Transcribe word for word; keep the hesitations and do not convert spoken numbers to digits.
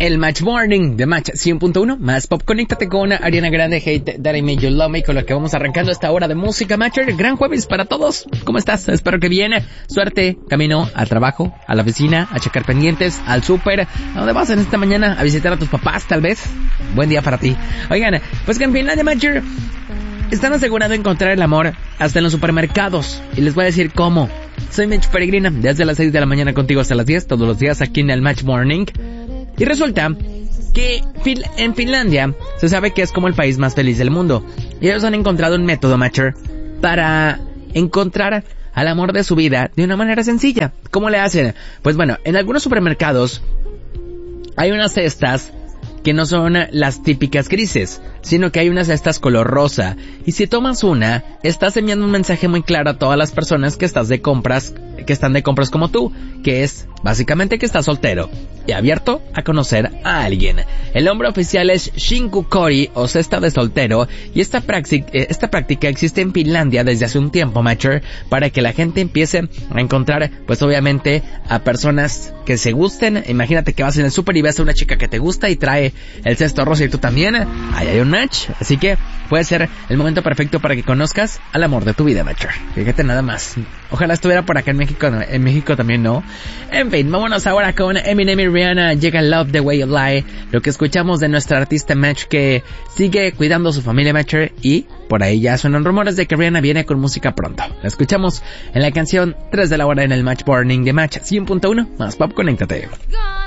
el Match Morning de Match cien punto uno, más pop. Conéctate con Ariana Grande, Hate That I Made You Love Me, con lo que vamos arrancando esta hora de música, Matcher. Gran jueves para todos. ¿Cómo estás? Espero que bien. Suerte, camino al trabajo, a la oficina, a checar pendientes, al súper. ¿A dónde vas en esta mañana? ¿A visitar a tus papás, tal vez? Buen día para ti. Oigan, pues que en Finlandia, Matcher, están asegurando encontrar el amor hasta en los supermercados. Y les voy a decir cómo. Soy Mitch Peregrina, desde las seis de la mañana contigo hasta las diez, todos los días aquí en el Match Morning. Y resulta que en Finlandia se sabe que es como el país más feliz del mundo. Y ellos han encontrado un método, Matcher, para encontrar al amor de su vida de una manera sencilla. ¿Cómo le hacen? Pues bueno, en algunos supermercados hay unas cestas que no son las típicas grises, sino que hay unas cestas color rosa. Y si tomas una, estás enviando un mensaje muy claro a todas las personas que estás de compras, que están de compras como tú, que es básicamente que estás soltero y abierto a conocer a alguien. El nombre oficial es Shinkukori, o cesta de soltero, y esta práctica, esta práctica existe en Finlandia desde hace un tiempo, Matcher, para que la gente empiece a encontrar, pues obviamente, a personas que se gusten. Imagínate que vas en el súper y ves a una chica que te gusta y trae el cesto rosa y tú también. Ahí hay un match, así que puede ser el momento perfecto para que conozcas al amor de tu vida, Matcher. Fíjate nada más. Ojalá estuviera por acá en México, en México también, ¿no? En fin, vámonos ahora con Eminem y Rihanna. Llega Love the Way You Lie, lo que escuchamos de nuestra artista Match, que sigue cuidando su familia, Matcher, y por ahí ya suenan rumores de que Rihanna viene con música pronto. La escuchamos en la canción tres de la hora en el Match Morning de Match cien punto uno, más pop. Conéctate.